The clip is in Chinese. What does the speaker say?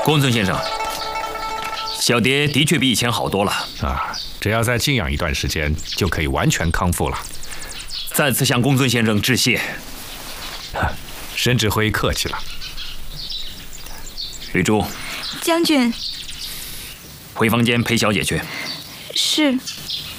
公孙先生，小蝶的确比以前好多了啊！只要再静养一段时间，就可以完全康复了。 再次向公孙先生致谢。 沈指挥客气了。 吕珠， 将军， 回房间陪小姐去。 是。